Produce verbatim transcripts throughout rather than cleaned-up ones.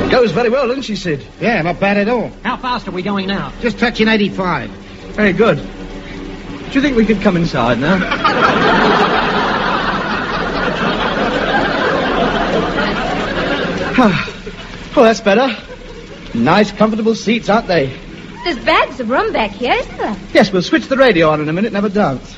Goes very well, doesn't she, Sid? Yeah, not bad at all. How fast are we going now? Just touching eighty-five. Very good. Do you think we could come inside now? Oh, that's better. Nice, comfortable seats, aren't they? There's bags of room back here, isn't there? Yes, we'll switch the radio on in a minute and have a dance.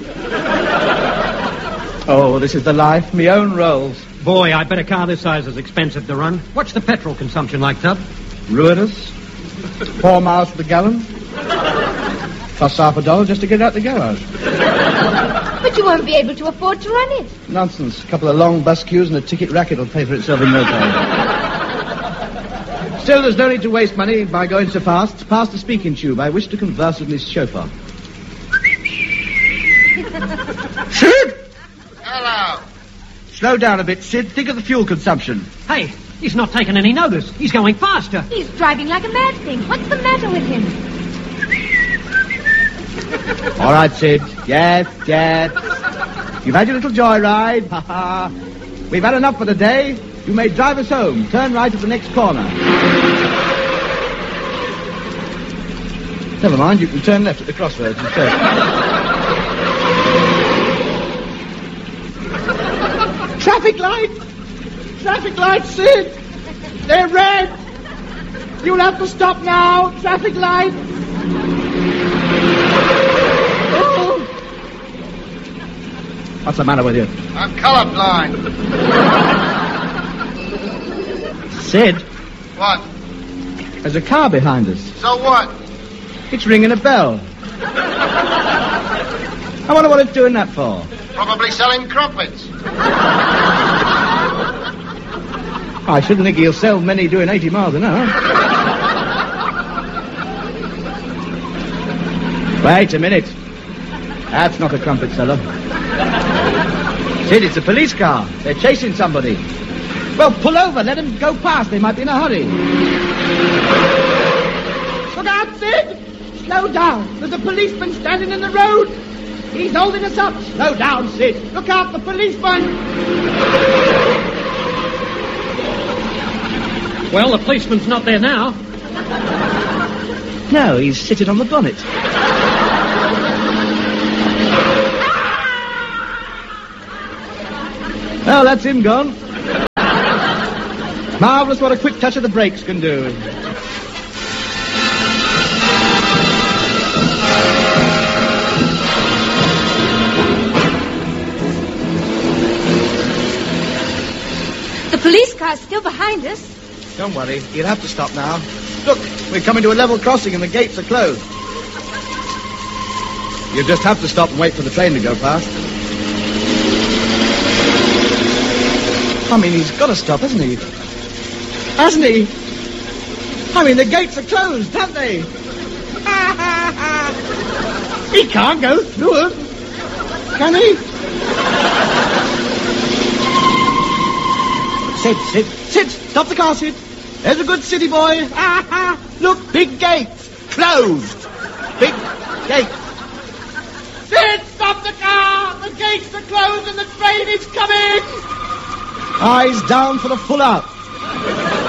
Oh, this is the life. Me own rolls. Boy, I bet a car this size is expensive to run. What's the petrol consumption like, Tub? Ruinous. Four miles to the gallon. Costs half a dollar just to get out the garage. But you won't be able to afford to run it. Nonsense. A couple of long bus queues and a ticket racket will pay for itself in no time. Still, there's no need to waste money by going so fast. Past the speaking tube. I wish to converse with Miss Chauffeur. Sid! Hello. Slow down a bit, Sid. Think of the fuel consumption. Hey, he's not taking any notice. He's going faster. He's driving like a mad thing. What's the matter with him? All right, Sid. Yes, yes. You've had your little joyride. Ha ha. We've had enough for the day. You may drive us home. Turn right at the next corner. Never mind, you can turn left at the crossroads instead. Traffic light! Traffic light, Sid! They're red! You'll have to stop now! Traffic light! Oh. What's the matter with you? I'm colorblind. Sid, What? there's a car behind us. So what? It's ringing a bell. I wonder what it's doing that for. Probably selling crumpets. I shouldn't think he'll sell many doing eighty miles an hour. Wait a minute. That's not a crumpet seller. Sid, it's a police car. They're chasing somebody. Well, pull over. Let them go past. They might be in a hurry. Look out, Sid! Slow down. There's a policeman standing in the road. He's holding us up. Slow down, Sid. Look out, the policeman. Well, the policeman's not there now. No, he's sitting on the bonnet. Well, that's him gone. Marvellous what a quick touch of the brakes can do. The police car's still behind us. Don't worry, you'll have to stop now. Look, we're coming to a level crossing and the gates are closed. You just have to stop and wait for the train to go past. I mean, he's got to stop, hasn't he? Hasn't he? I mean, the gates are closed, haven't they? He can't go through them. Can he? Sid, Sid, Sid, stop the car, Sid. There's a good city boy. Look, big gates. Closed. Big gates. Sid, stop the car. The gates are closed and the train is coming. Eyes down for the full out.